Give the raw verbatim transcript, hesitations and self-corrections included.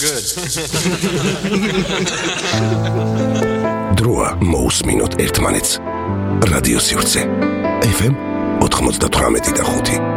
good. დროა მოусმინოთ ერთმანეთს. რადიო სივრცე. ეფ ემ ოთხმოცდათვრამეტი და ხუთი.